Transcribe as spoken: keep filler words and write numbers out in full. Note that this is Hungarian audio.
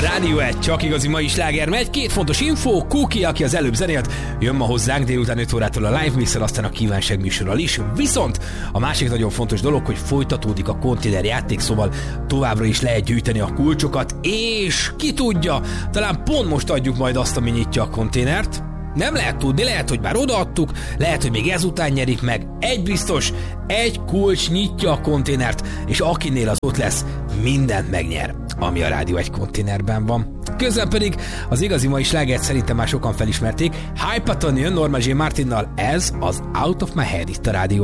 Rádió egy, csak igazi mai sláger megy. Két fontos info, Kuki, aki az előbb zenélt, jön ma hozzánk délután öt órától a Live Mix-el, aztán a kívánság műsorral is. Viszont a másik nagyon fontos dolog, hogy folytatódik a konténer játék, szóval továbbra is lehet gyűjteni a kulcsokat, és ki tudja, talán pont most adjuk majd azt, ami nyitja a konténert. Nem lehet tudni, lehet, hogy már odaadtuk, lehet, hogy még ezután nyerik meg. Egy biztos, egy kulcs nyitja a konténert, és akinél az ott lesz, mindent megnyer, ami a Rádió egy konténerben van. Közben pedig az igazi mai slágert szerintem már sokan felismerték. Hypaton jön Norma J. Martinnal, ez az Out of My Head itt a Rádió